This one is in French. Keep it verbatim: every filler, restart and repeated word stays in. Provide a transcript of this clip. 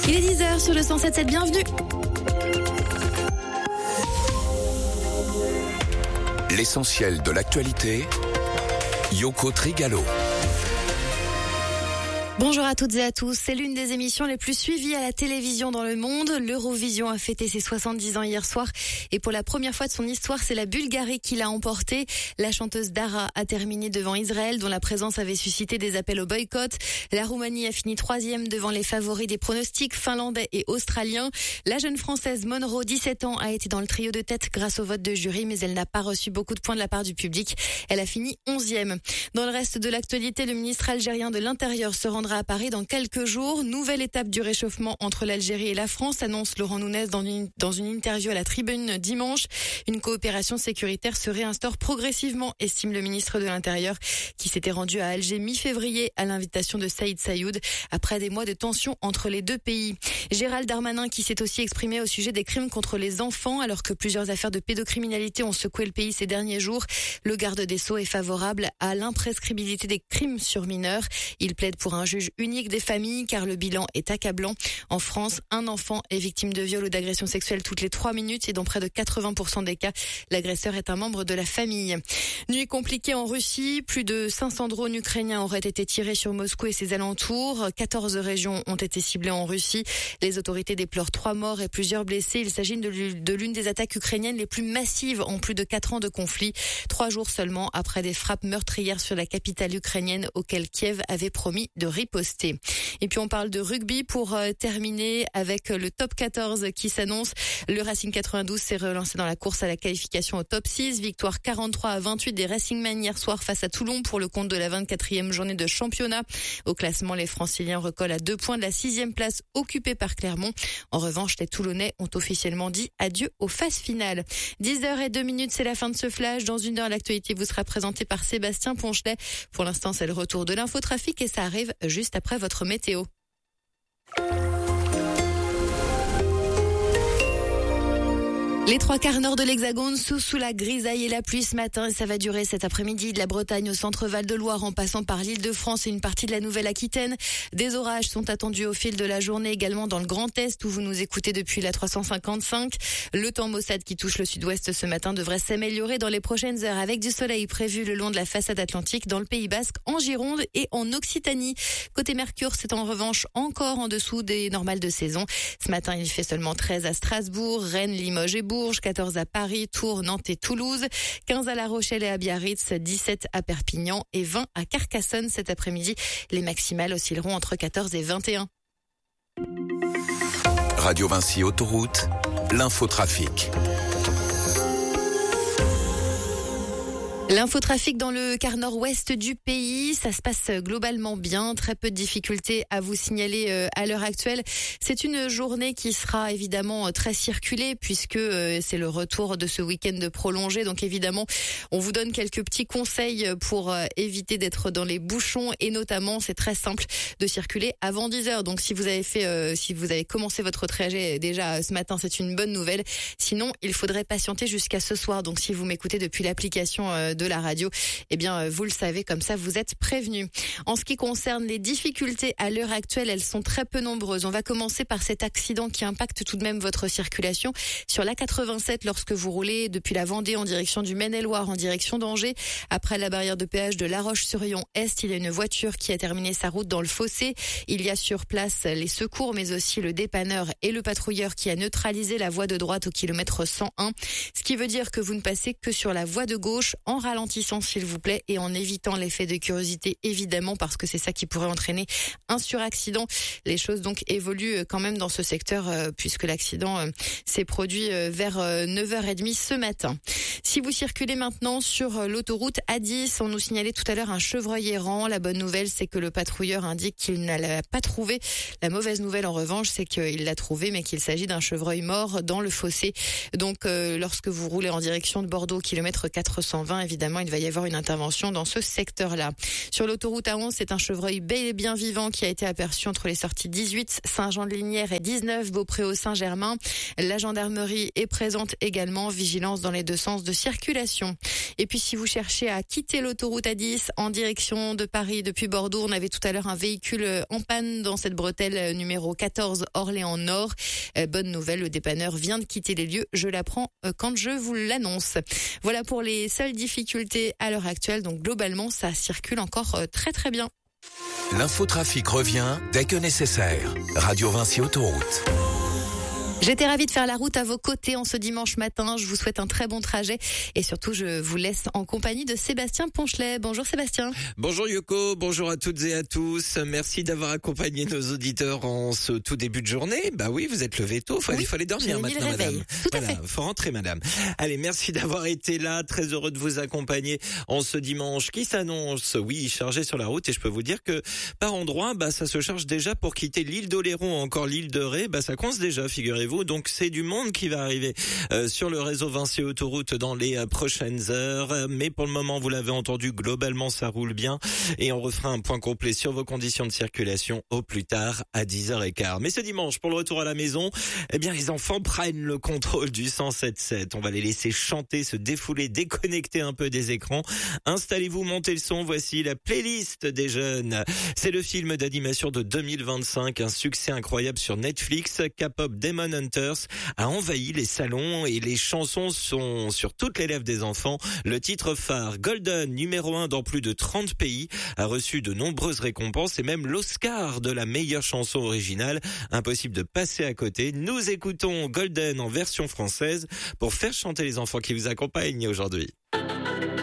Il est dix heures sur le cent sept sept, bienvenue. L'essentiel de l'actualité, Yoko Trigalo. Bonjour à toutes et à tous. C'est l'une des émissions les plus suivies à la télévision dans le monde. L'Eurovision a fêté ses soixante-dix ans hier soir. Et pour la première fois de son histoire, c'est la Bulgarie qui l'a emporté. La chanteuse Dara a terminé devant Israël, dont la présence avait suscité des appels au boycott. La Roumanie a fini troisième devant les favoris des pronostics finlandais et australiens. La jeune française Monroe, dix-sept ans, a été dans le trio de tête grâce au vote de jury, mais elle n'a pas reçu beaucoup de points de la part du public. Elle a fini onzième. Dans le reste de l'actualité, le ministre algérien de l'Intérieur se rendra à Paris dans quelques jours. Nouvelle étape du réchauffement entre l'Algérie et la France, annonce Laurent Nunez dans une, dans une interview à la Tribune dimanche. Une coopération sécuritaire se réinstaure progressivement, estime le ministre de l'Intérieur, qui s'était rendu à Alger mi-février à l'invitation de Saïd Saïoud, après des mois de tension entre les deux pays. Gérald Darmanin, qui s'est aussi exprimé au sujet des crimes contre les enfants, alors que plusieurs affaires de pédocriminalité ont secoué le pays ces derniers jours. Le garde des Sceaux est favorable à l'imprescriptibilité des crimes sur mineurs. Il plaide pour un juge unique des familles, car le bilan est accablant. En France, un enfant est victime de viol ou d'agression sexuelle toutes les trois minutes et dans près de quatre-vingts pour cent des cas, l'agresseur est un membre de la famille. Nuit compliquée en Russie, plus de cinq cents drones ukrainiens auraient été tirés sur Moscou et ses alentours. quatorze régions ont été ciblées en Russie. Les autorités déplorent trois morts et plusieurs blessés. Il s'agit de l'une des attaques ukrainiennes les plus massives en plus de quatre ans de conflit. Trois jours seulement après des frappes meurtrières sur la capitale ukrainienne auxquelles Kiev avait promis de riposter. Et puis on parle de rugby pour euh, terminer avec le top quatorze qui s'annonce. Le Racing quatre-vingt-douze s'est relancé dans la course à la qualification au top six. Victoire quarante-trois à vingt-huit des Racingmen hier soir face à Toulon pour le compte de la vingt-quatrième journée de championnat. Au classement, les Franciliens recollent à deux points de la sixième place occupée par Clermont. En revanche, les Toulonnais ont officiellement dit adieu aux phases finales. dix heures zéro deux minutes, c'est la fin de ce flash. Dans une heure, l'actualité vous sera présentée par Sébastien Ponchelet. Pour l'instant, c'est le retour de l'infotrafic et ça arrive juste après votre météo. Les trois quarts nord de l'Hexagone sous sous la grisaille et la pluie ce matin et ça va durer cet après-midi de la Bretagne au centre Val-de-Loire en passant par l'Île-de-France et une partie de la Nouvelle-Aquitaine. Des orages sont attendus au fil de la journée également dans le Grand Est où vous nous écoutez depuis la trois cent cinquante-cinq. Le temps maussade qui touche le sud-ouest ce matin devrait s'améliorer dans les prochaines heures avec du soleil prévu le long de la façade atlantique dans le Pays Basque, en Gironde et en Occitanie. Côté Mercure, c'est en revanche encore en dessous des normales de saison. Ce matin, il fait seulement treize à Strasbourg, Rennes, Limoges et Bourges, quatorze à Paris, Tours, Nantes et Toulouse, quinze à La Rochelle et à Biarritz, dix-sept à Perpignan et vingt à Carcassonne cet après-midi. Les maximales oscilleront entre quatorze et vingt et un. Radio Vinci Autoroute, l'infotrafic. L'infotrafic dans le quart nord-ouest du pays, ça se passe globalement bien. Très peu de difficultés à vous signaler à l'heure actuelle. C'est une journée qui sera évidemment très circulée puisque c'est le retour de ce week-end prolongé. Donc évidemment, on vous donne quelques petits conseils pour éviter d'être dans les bouchons et notamment, c'est très simple de circuler avant dix heures. Donc si vous avez fait, euh, si vous avez commencé votre trajet déjà ce matin, c'est une bonne nouvelle. Sinon, il faudrait patienter jusqu'à ce soir. Donc si vous m'écoutez depuis l'application euh, de la radio, eh bien vous le savez, comme ça vous êtes prévenus. En ce qui concerne les difficultés à l'heure actuelle, elles sont très peu nombreuses. On va commencer par cet accident qui impacte tout de même votre circulation sur l'A quatre-vingt-sept lorsque vous roulez depuis la Vendée en direction du Maine-et-Loire en direction d'Angers. Après la barrière de péage de La Roche-sur-Yon Est, il y a une voiture qui a terminé sa route dans le fossé. Il y a sur place les secours mais aussi le dépanneur et le patrouilleur qui a neutralisé la voie de droite au kilomètre cent un. Ce qui veut dire que vous ne passez que sur la voie de gauche en ralentissant s'il vous plaît et en évitant l'effet de curiosité évidemment parce que c'est ça qui pourrait entraîner un suraccident. Les choses donc évoluent quand même dans ce secteur euh, puisque l'accident euh, s'est produit euh, vers euh, neuf heures trente ce matin. Si vous circulez maintenant sur euh, l'autoroute A dix, on nous signalait tout à l'heure un chevreuil errant. La bonne nouvelle, c'est que le patrouilleur indique qu'il ne l'a pas trouvé. La mauvaise nouvelle en revanche, c'est qu'il l'a trouvé mais qu'il s'agit d'un chevreuil mort dans le fossé. Donc euh, lorsque vous roulez en direction de Bordeaux, kilomètre quatre cent vingt, évidemment, évidemment, il va y avoir une intervention dans ce secteur-là. Sur l'autoroute A onze, c'est un chevreuil bel et bien vivant qui a été aperçu entre les sorties dix-huit, Saint-Jean-de-Lignières et dix-neuf, Beaupréau-Saint-Germain. La gendarmerie est présente également, vigilance dans les deux sens de circulation. Et puis si vous cherchez à quitter l'autoroute A dix en direction de Paris depuis Bordeaux, on avait tout à l'heure un véhicule en panne dans cette bretelle numéro quatorze Orléans Nord. Euh, bonne nouvelle, le dépanneur vient de quitter les lieux, je l'apprends euh, quand je vous l'annonce. Voilà pour les seules difficultés à l'heure actuelle, donc globalement ça circule encore euh, très très bien. L'infotrafic revient dès que nécessaire. Radio Vinci Autoroute. J'étais ravie de faire la route à vos côtés en ce dimanche matin. Je vous souhaite un très bon trajet et surtout je vous laisse en compagnie de Sébastien Ponchelet. Bonjour Sébastien. Bonjour Yoko, bonjour à toutes et à tous. Merci d'avoir accompagné nos auditeurs en ce tout début de journée. Bah oui, vous êtes levés tôt, il oui, fallait dormir maintenant madame. Tout à voilà, fait. Faut rentrer madame. Allez, merci d'avoir été là, très heureux de vous accompagner en ce dimanche qui s'annonce, oui, chargé sur la route et je peux vous dire que par endroit, bah ça se charge déjà pour quitter l'île d'Oléron, encore l'île de Ré, bah ça coince déjà, figurez-vous. Donc c'est du monde qui va arriver euh, sur le réseau Vinci Autoroute dans les euh, prochaines heures. Mais pour le moment, vous l'avez entendu, globalement ça roule bien. Et on refera un point complet sur vos conditions de circulation au plus tard à dix heures quinze. Mais ce dimanche, pour le retour à la maison, eh bien les enfants prennent le contrôle du cent sept sept. On va les laisser chanter, se défouler, déconnecter un peu des écrans. Installez-vous, montez le son. Voici la playlist des jeunes. C'est le film d'animation de deux mille vingt-cinq, un succès incroyable sur Netflix. K-pop Demon Hunters a envahi les salons et les chansons sont sur toutes les lèvres des enfants. Le titre phare, Golden, numéro un dans plus de trente pays, a reçu de nombreuses récompenses et même l'Oscar de la meilleure chanson originale. Impossible de passer à côté. Nous écoutons Golden en version française pour faire chanter les enfants qui vous accompagnent aujourd'hui.